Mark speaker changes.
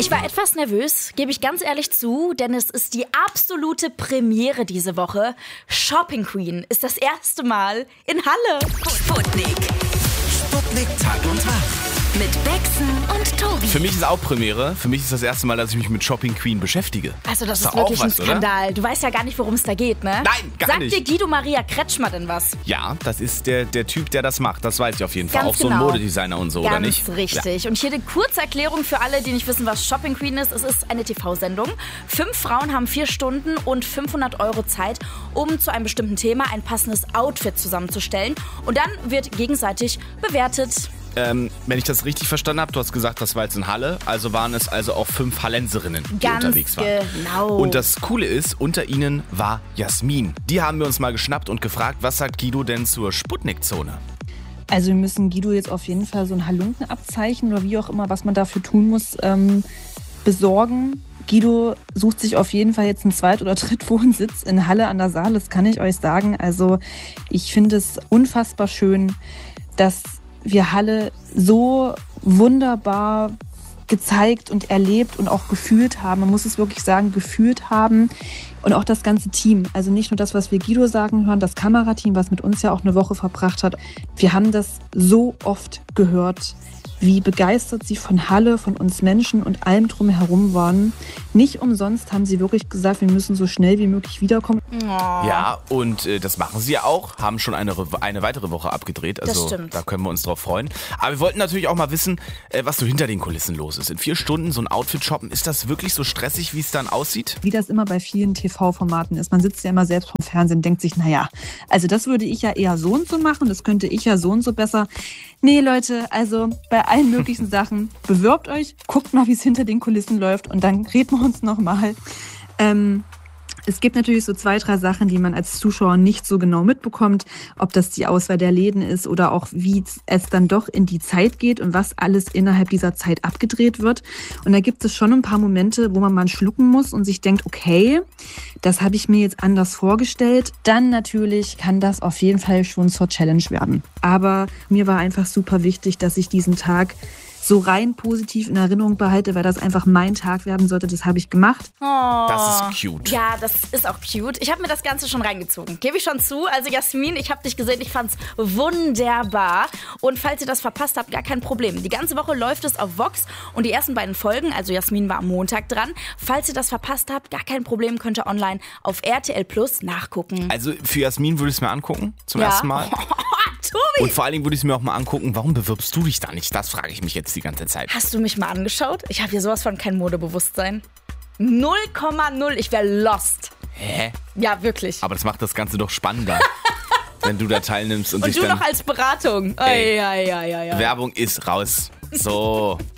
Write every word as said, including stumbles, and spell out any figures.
Speaker 1: Ich war etwas nervös, gebe ich ganz ehrlich zu, denn es ist die absolute Premiere diese Woche. Shopping Queen ist das erste Mal in Halle.
Speaker 2: Sputnik.
Speaker 3: Sputnik Tag und Tag.
Speaker 2: Mit Bexen und Tobi.
Speaker 4: Für mich ist auch Premiere. Für mich ist das erste Mal, dass ich mich mit Shopping Queen beschäftige.
Speaker 1: Also das ist,
Speaker 4: doch
Speaker 1: wirklich
Speaker 4: auch
Speaker 1: ein
Speaker 4: was,
Speaker 1: Skandal.
Speaker 4: oder?
Speaker 1: Du weißt ja gar nicht, worum es da geht, ne?
Speaker 4: Nein, gar
Speaker 1: Sagt
Speaker 4: nicht.
Speaker 1: dir Guido Maria Kretschmer denn was?
Speaker 4: Ja, das ist der, der Typ, der das macht. Das weiß ich auf jeden Fall.
Speaker 1: Ganz
Speaker 4: Auch so ein
Speaker 1: genau.
Speaker 4: Modedesigner und so,
Speaker 1: Ganz
Speaker 4: oder nicht?
Speaker 1: richtig.
Speaker 4: Ja.
Speaker 1: Und hier eine Kurzerklärung für alle, die nicht wissen, was Shopping Queen ist. Es ist eine T V-Sendung. Fünf Frauen haben vier Stunden und fünfhundert Euro Zeit, um zu einem bestimmten Thema ein passendes Outfit zusammenzustellen. Und dann wird gegenseitig bewertet.
Speaker 4: Ähm, wenn ich das richtig verstanden habe, du hast gesagt, das war jetzt in Halle. Also waren es also auch fünf Hallenserinnen, die
Speaker 1: Ganz
Speaker 4: unterwegs waren.
Speaker 1: genau.
Speaker 4: Und das Coole ist, unter ihnen war Jasmin. Die haben wir uns mal geschnappt und gefragt, was sagt Guido denn zur Sputnik-Zone?
Speaker 5: Also wir müssen Guido jetzt auf jeden Fall so ein Halunkenabzeichen oder wie auch immer, was man dafür tun muss, ähm, besorgen. Guido sucht sich auf jeden Fall jetzt einen Zweit- oder Drittwohnsitz in Halle an der Saale, das kann ich euch sagen. Also ich finde es unfassbar schön, dass wir Halle so wunderbar gezeigt und erlebt und auch gefühlt haben. Man muss es wirklich sagen, gefühlt haben. Und auch das ganze Team. Also nicht nur das, was wir Guido sagen hören, das Kamerateam, was mit uns ja auch eine Woche verbracht hat. Wir haben das so oft gehört, wie begeistert sie von Halle, von uns Menschen und allem drumherum waren. Nicht umsonst haben sie wirklich gesagt, wir müssen so schnell wie möglich wiederkommen.
Speaker 1: Oh.
Speaker 4: Ja, und äh, das machen sie ja auch, haben schon eine, eine weitere Woche abgedreht. Also
Speaker 1: Das stimmt.
Speaker 4: da können wir uns drauf freuen. Aber wir wollten natürlich auch mal wissen, äh, was so hinter den Kulissen los ist. In vier Stunden so ein Outfit shoppen, ist das wirklich so stressig, wie es dann aussieht?
Speaker 5: Wie das immer bei vielen T V-Formaten ist. Man sitzt ja immer selbst vom Fernsehen und denkt sich, naja, also das würde ich ja eher so und so machen, das könnte ich ja so und so besser. Nee, Leute, also bei allen möglichen Sachen, bewirbt euch, guckt mal, wie es hinter den Kulissen läuft und dann reden wir uns nochmal. Ähm, es gibt natürlich so zwei, drei Sachen, die man als Zuschauer nicht so genau mitbekommt, ob das die Auswahl der Läden ist oder auch wie es dann doch in die Zeit geht und was alles innerhalb dieser Zeit abgedreht wird. Und da gibt es schon ein paar Momente, wo man mal schlucken muss und sich denkt, okay, das habe ich mir jetzt anders vorgestellt. Dann natürlich kann das auf jeden Fall schon zur Challenge werden. Aber mir war einfach super wichtig, dass ich diesen Tag so rein positiv in Erinnerung behalte, weil das einfach mein Tag werden sollte. Das habe ich gemacht.
Speaker 1: Oh.
Speaker 4: Das ist cute.
Speaker 1: Ja, das ist auch cute. Ich habe mir das Ganze schon reingezogen. Gebe ich schon zu. Also Jasmin, ich habe dich gesehen, ich fand's wunderbar. Und falls ihr das verpasst habt, gar kein Problem. Die ganze Woche läuft es auf Vox und die ersten beiden Folgen, also Jasmin war am Montag dran. Falls ihr das verpasst habt, gar kein Problem, könnt ihr online auf R T L Plus nachgucken.
Speaker 4: Also für Jasmin würde ich es mir angucken, zum
Speaker 1: Ja.
Speaker 4: ersten Mal.
Speaker 1: Tobi!
Speaker 4: Und vor allen Dingen würde ich es mir auch mal angucken, warum bewirbst du dich da nicht? Das frage ich mich jetzt die ganze Zeit.
Speaker 1: Hast du mich mal angeschaut? Ich habe hier sowas von kein Modebewusstsein. null Komma null, ich wäre lost.
Speaker 4: Hä?
Speaker 1: Ja, wirklich.
Speaker 4: Aber das macht das Ganze doch spannender, wenn du da teilnimmst und,
Speaker 1: Und
Speaker 4: sich
Speaker 1: du
Speaker 4: dann...
Speaker 1: noch als Beratung.
Speaker 4: Ey.
Speaker 1: Ei, ei, ei, ei, ei.
Speaker 4: Werbung ist raus. So.